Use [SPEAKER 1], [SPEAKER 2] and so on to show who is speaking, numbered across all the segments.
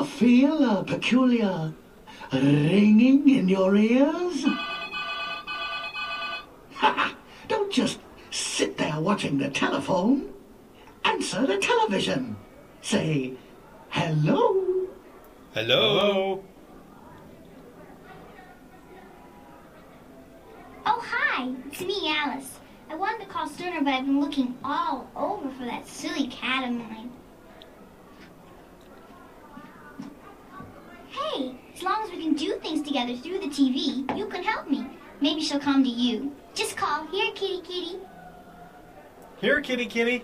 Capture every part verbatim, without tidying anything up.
[SPEAKER 1] feel a peculiar ringing in your ears? Don't just sit there watching the telephone. Answer the television. Say, hello.
[SPEAKER 2] Hello.
[SPEAKER 3] Oh, hi. It's me, Alice. I wanted to call sooner, but I've been looking all over for that silly cat of mine. Hey, as long as we can do things together through the T V, you can help me. Maybe she'll come to you. Just call, here, kitty, kitty.
[SPEAKER 2] Here, kitty, kitty.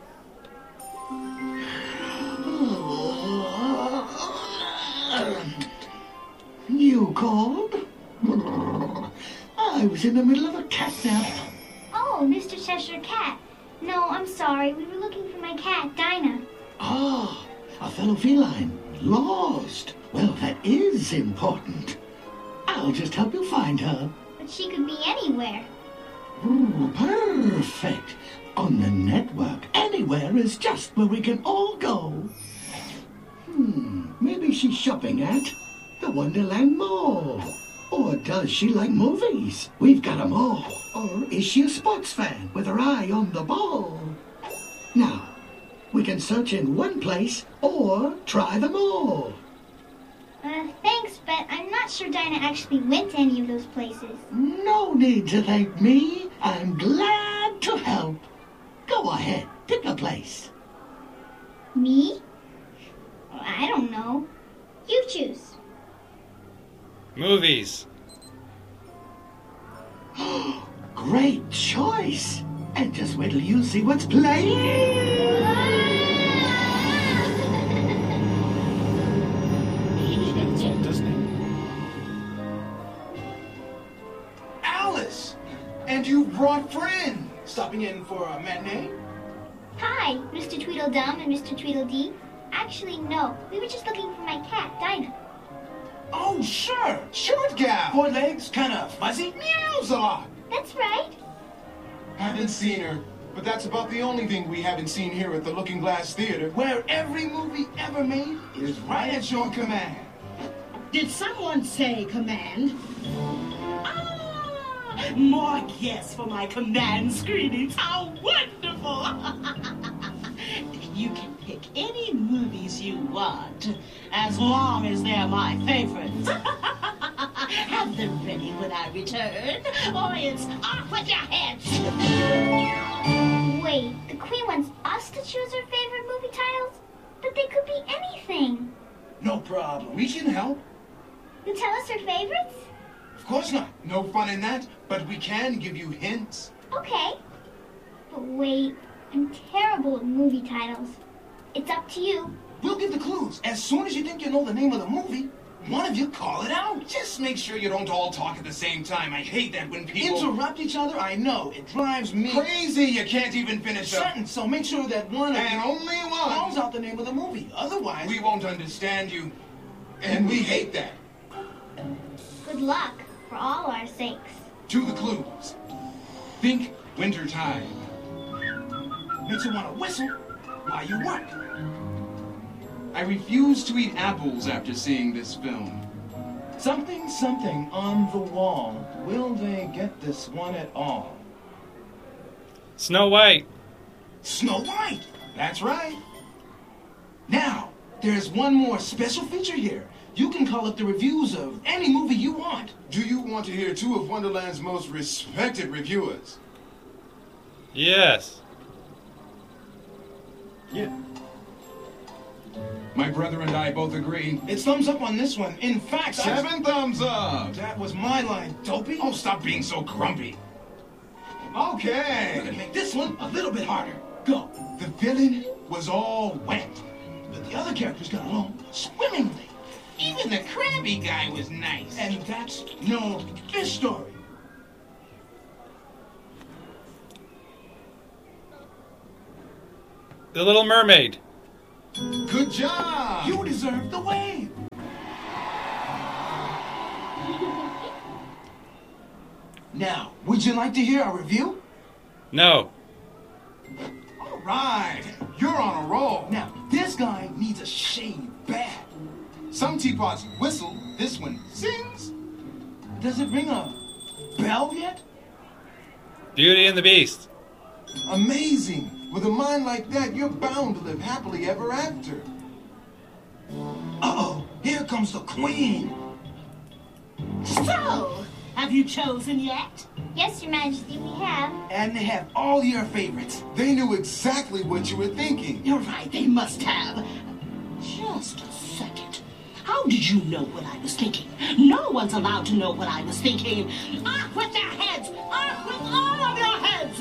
[SPEAKER 1] You called? I was in the middle of a cat nap.
[SPEAKER 3] Oh, Mister Cheshire Cat. No, I'm sorry. We were looking for my cat, Dinah.
[SPEAKER 1] Ah, a fellow feline. Lost. Well, that is important. I'll just help you find her.
[SPEAKER 3] But she could be anywhere.
[SPEAKER 1] Ooh, perfect. On the network, anywhere is just where we can all go. Hmm, maybe she's shopping at the Wonderland Mall. Or does she like movies? We've got 'em all. Or is she a sports fan with her eye on the ball? Now, we can search in one place or try them all.
[SPEAKER 3] Uh, thanks, but I'm not sure Dinah actually went to any of those places.
[SPEAKER 1] No need to thank me. I'm glad to help. Go ahead, pick a place.
[SPEAKER 3] Me? I don't know. You choose.
[SPEAKER 2] Movies.
[SPEAKER 1] Great choice. And just wait till you see what's playing.
[SPEAKER 2] Doesn't it?
[SPEAKER 4] Alice! And you brought friends. Stopping in for a matinee?
[SPEAKER 3] Hi, Mister Tweedledum and Mister Tweedledee. Actually, no. We were just looking for my cat, Dinah.
[SPEAKER 4] Oh, sure. Short gal. Four legs, kind of fuzzy. Meows a lot.
[SPEAKER 3] That's right.
[SPEAKER 5] Haven't seen her, but that's about the only thing we haven't seen here at the Looking Glass Theater.
[SPEAKER 4] Where every movie ever made is right at your command.
[SPEAKER 6] Did someone say command? Ah, more guests for my command screenings. How wonderful! You can pick any movies you want, as long as they're my favorites. Have them ready when I return, or it's off with your heads.
[SPEAKER 3] Wait, the Queen wants us to choose her favorite movie titles? But they could be anything.
[SPEAKER 4] No problem. We can help.
[SPEAKER 3] You tell us her favorites?
[SPEAKER 4] Of course not.
[SPEAKER 5] No fun in that, but we can give you hints.
[SPEAKER 3] Okay. But wait, I'm terrible at movie titles. It's up to you.
[SPEAKER 4] We'll give the clues. As soon as you think you know the name of the movie, one of you call it out.
[SPEAKER 5] Just make sure you don't all talk at the same time. I hate that when people...
[SPEAKER 4] Interrupt each other? I know. It drives me...
[SPEAKER 5] Crazy! You can't even finish a
[SPEAKER 4] sentence, so make sure that one of
[SPEAKER 5] And
[SPEAKER 4] you
[SPEAKER 5] only one...
[SPEAKER 4] calls out the name of the movie. Otherwise...
[SPEAKER 5] We won't understand you. And we hate that.
[SPEAKER 3] Good luck, for all our sakes.
[SPEAKER 5] To the clues. Think wintertime.
[SPEAKER 4] makes you want to whistle while you work.
[SPEAKER 5] I refuse to eat apples after seeing this film.
[SPEAKER 4] Something, something on the wall. Will they get this one at all?
[SPEAKER 2] Snow White.
[SPEAKER 4] Snow White! That's right. Now, there's one more special feature here. You can call up the reviews of any movie you want.
[SPEAKER 5] Do you want to hear two of Wonderland's most respected reviewers?
[SPEAKER 2] Yes.
[SPEAKER 4] Yeah.
[SPEAKER 5] My brother and I both agree.
[SPEAKER 4] It's thumbs up on this one. In fact,
[SPEAKER 5] Seven thumbs up!
[SPEAKER 4] that was my line, dopey.
[SPEAKER 5] Oh, stop being so grumpy.
[SPEAKER 4] We're
[SPEAKER 5] Okay.
[SPEAKER 4] gonna make this one a little bit harder. Go.
[SPEAKER 5] The villain was all wet.
[SPEAKER 4] But the other characters got along swimmingly.
[SPEAKER 7] Even the crabby guy was nice.
[SPEAKER 4] And that's no fish story.
[SPEAKER 2] The Little Mermaid.
[SPEAKER 5] Good job!
[SPEAKER 4] You deserve the wave. Now, would you like to hear our review?
[SPEAKER 2] No.
[SPEAKER 5] All right. You're on a roll.
[SPEAKER 4] Now, this guy needs a shave bad.
[SPEAKER 5] Some teapots whistle, this one sings.
[SPEAKER 4] Does it ring a bell yet?
[SPEAKER 2] Beauty and the Beast.
[SPEAKER 5] Amazing. With a mind like that, you're bound to live happily ever after.
[SPEAKER 4] Uh-oh, here comes the queen.
[SPEAKER 6] So, have you chosen yet?
[SPEAKER 3] Yes, Your Majesty, we have.
[SPEAKER 4] And they have all your favorites.
[SPEAKER 5] They knew exactly what you were thinking.
[SPEAKER 6] You're right, they must have. Just a second. How did you know what I was thinking? No one's allowed to know what I was thinking. Off with their heads! Off with all of your heads!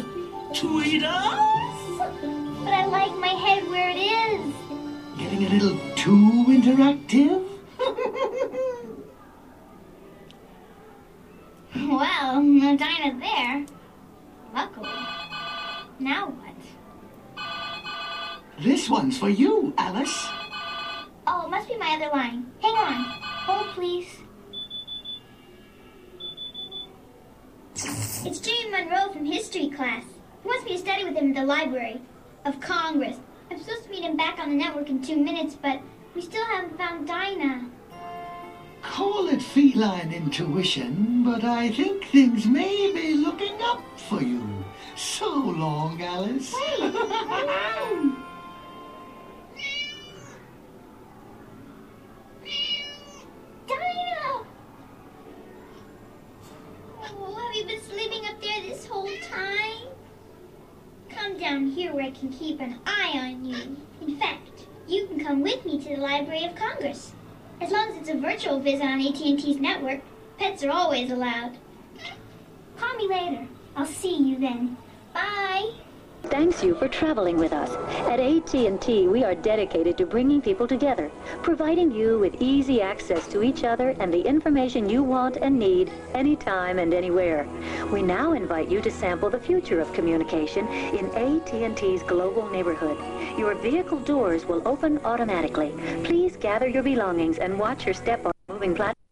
[SPEAKER 6] Tweeters!
[SPEAKER 3] But I like my head where it is.
[SPEAKER 1] Getting a little too interactive?
[SPEAKER 3] Well, no Dinah there. Luckily. Now what?
[SPEAKER 1] This one's for you, Alice.
[SPEAKER 3] Oh, it must be my other line. Hang on. Hold, please. It's Jane Monroe from history class. He wants me to study with him at the Library of Congress. I'm supposed to meet him back on the network in two minutes, but we still haven't found Dinah.
[SPEAKER 1] Call it feline intuition, but I think things may be looking up for you. So long, Alice.
[SPEAKER 3] Wait! Dinah! Oh, have you been sleeping up there this whole time? Come down here where I can keep an eye on you. In fact, you can come with me to the Library of Congress. As long as it's a virtual visit on A T and T's network, pets are always allowed. Call me later. I'll see you then. Bye.
[SPEAKER 8] Thanks you for traveling with us. At A T and T, we are dedicated to bringing people together, providing you with easy access to each other and the information you want and need anytime and anywhere. We now invite you to sample the future of communication in A T and T's global neighborhood. Your vehicle doors will open automatically. Please gather your belongings and watch your step on the moving platform.